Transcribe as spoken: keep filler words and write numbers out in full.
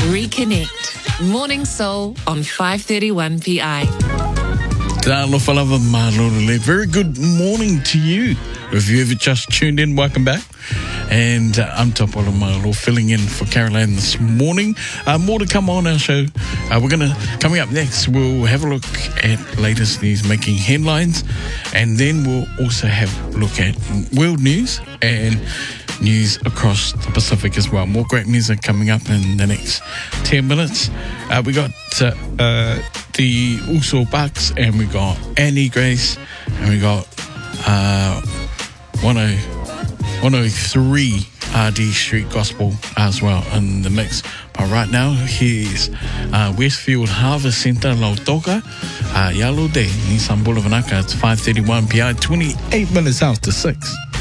Reconnect. Morning Soul on five thirty-one P I. Very good morning to you. If you ever just tuned in, welcome back. And uh, I'm Topolo Malo, filling in for Caroline this morning. Uh, more to come on our show. Uh, we're going to, coming up next, we'll have a look at latest news making headlines. And then we'll also have a look at world news and news across the Pacific as well. More great music coming up in the next ten minutes. Uh, we got uh, uh, the Uso Bucks, and we got Annie Grace, and we got uh, one oh three R D Street Gospel as well in the mix. But right now, here's uh, Westfield Harvest Centre, Lautoka, uh, Yalo Day, Nissan Boulevard. It's five thirty-one P I, twenty-eight minutes after six.